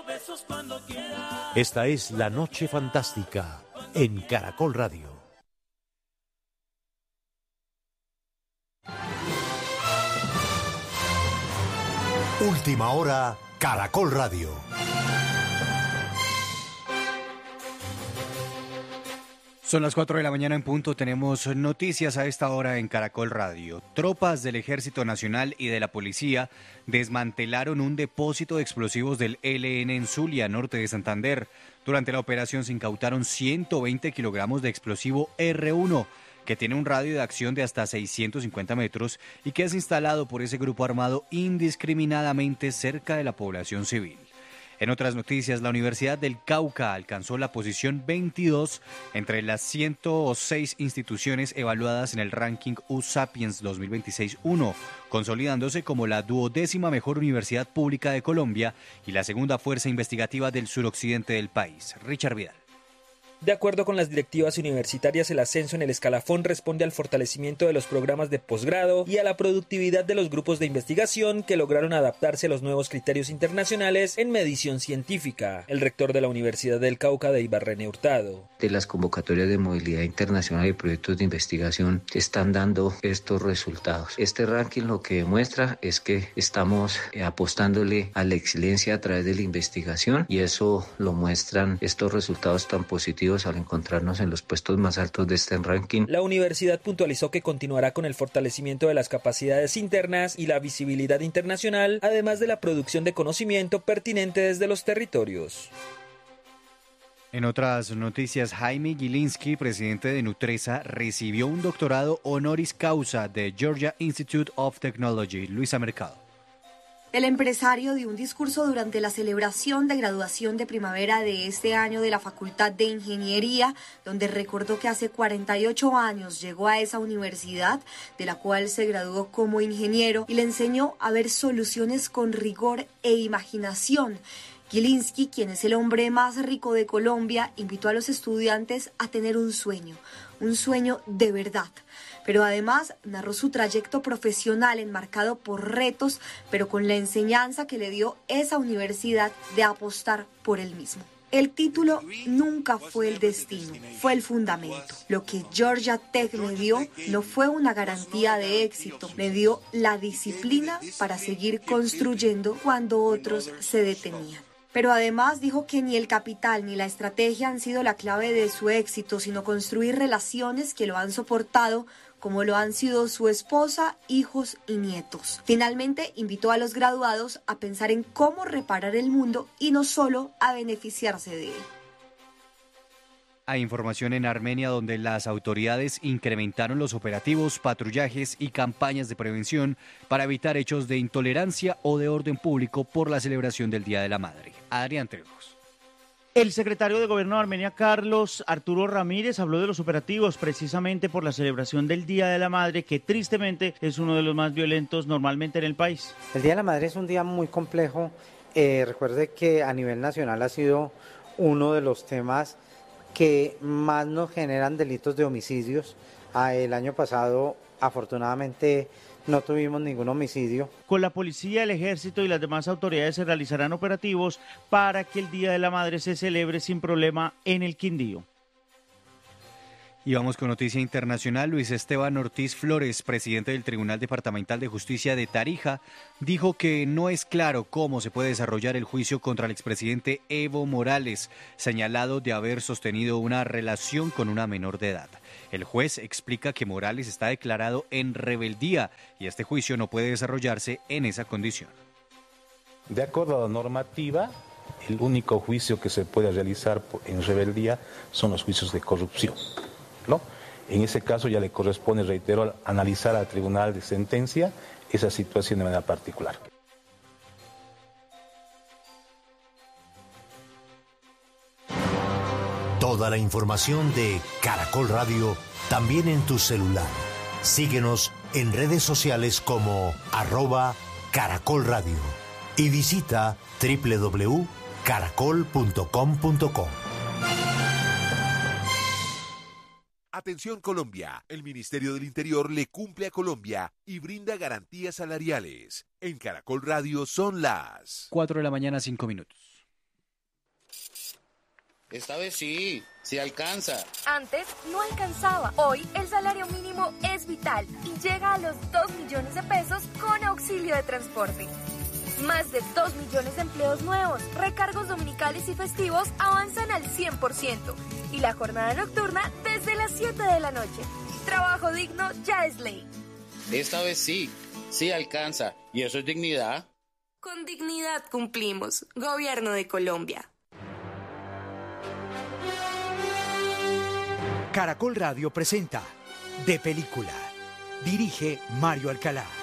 Esta es La Noche Fantástica en Caracol Radio. Última hora, Caracol Radio. Son las 4 de la mañana en punto, tenemos noticias a esta hora en Caracol Radio. Tropas del Ejército Nacional y de la Policía desmantelaron un depósito de explosivos del ELN en Zulia, norte de Santander. Durante la operación se incautaron 120 kilogramos de explosivo R1, que tiene un radio de acción de hasta 650 metros y que es instalado por ese grupo armado indiscriminadamente cerca de la población civil. En otras noticias, la Universidad del Cauca alcanzó la posición 22 entre las 106 instituciones evaluadas en el ranking U-Sapiens 2026-1, consolidándose como la 12ª mejor universidad pública de Colombia y la segunda fuerza investigativa del suroccidente del país. Richard Vidal. De acuerdo con las directivas universitarias, el ascenso en el escalafón responde al fortalecimiento de los programas de posgrado y a la productividad de los grupos de investigación que lograron adaptarse a los nuevos criterios internacionales en medición científica. El rector de la Universidad del Cauca, Deibar René Hurtado. De las convocatorias de movilidad internacional y proyectos de investigación están dando estos resultados. Este ranking lo que demuestra es que estamos apostándole a la excelencia a través de la investigación y eso lo muestran estos resultados tan positivos al encontrarnos en los puestos más altos de este ranking. La universidad puntualizó que continuará con el fortalecimiento de las capacidades internas y la visibilidad internacional, además de la producción de conocimiento pertinente desde los territorios. En otras noticias, Jaime Gilinski, presidente de Nutresa, recibió un doctorado honoris causa de Georgia Institute of Technology. Luisa Mercado. El empresario dio un discurso durante la celebración de graduación de primavera de este año de la Facultad de Ingeniería, donde recordó que hace 48 años llegó a esa universidad, de la cual se graduó como ingeniero, y le enseñó a ver soluciones con rigor e imaginación. Gilinski, quien es el hombre más rico de Colombia, invitó a los estudiantes a tener un sueño de verdad. Pero además narró su trayecto profesional enmarcado por retos, pero con la enseñanza que le dio esa universidad de apostar por él mismo. El título nunca fue el destino, fue el fundamento. Lo que Georgia Tech me dio no fue una garantía de éxito, me dio la disciplina para seguir construyendo cuando otros se detenían. Pero además dijo que ni el capital ni la estrategia han sido la clave de su éxito, sino construir relaciones que lo han soportado, como lo han sido su esposa, hijos y nietos. Finalmente, invitó a los graduados a pensar en cómo reparar el mundo y no solo a beneficiarse de él. Hay información en Armenia donde las autoridades incrementaron los operativos, patrullajes y campañas de prevención para evitar hechos de intolerancia o de orden público por la celebración del Día de la Madre. Adrián Trejos. El secretario de Gobierno de Armenia, Carlos Arturo Ramírez, habló de los operativos precisamente por la celebración del Día de la Madre, que tristemente es uno de los más violentos normalmente en el país. El Día de la Madre es un día muy complejo. Recuerde que a nivel nacional ha sido uno de los temas que más nos generan delitos de homicidios. El año pasado, afortunadamente, no tuvimos ningún homicidio. Con la policía, el ejército y las demás autoridades se realizarán operativos para que el Día de la Madre se celebre sin problema en el Quindío. Y vamos con noticia internacional. Luis Esteban Ortiz Flores, presidente del Tribunal Departamental de Justicia de Tarija, dijo que no es claro cómo se puede desarrollar el juicio contra el expresidente Evo Morales, señalado de haber sostenido una relación con una menor de edad. El juez explica que Morales está declarado en rebeldía y este juicio no puede desarrollarse en esa condición. De acuerdo a la normativa, el único juicio que se puede realizar en rebeldía son los juicios de corrupción, ¿no? En ese caso ya le corresponde, reitero, analizar al tribunal de sentencia esa situación de manera particular. Toda la información de Caracol Radio también en tu celular. Síguenos en redes sociales como @Caracol Radio y visita www.caracol.com.co. Atención Colombia, el Ministerio del Interior le cumple a Colombia y brinda garantías salariales. En Caracol Radio son las 4 de la mañana, 5 minutos. Esta vez sí alcanza. Antes no alcanzaba. Hoy el salario mínimo es vital y llega a los 2 millones de pesos con auxilio de transporte. Más de 2 millones de empleos nuevos, recargos dominicales y festivos avanzan al 100% y la jornada nocturna desde las 7 de la noche. Trabajo digno ya es ley. Esta vez sí alcanza. ¿Y eso es dignidad? Con dignidad cumplimos. Gobierno de Colombia. Caracol Radio presenta De Película. Dirige Mario Alcalá.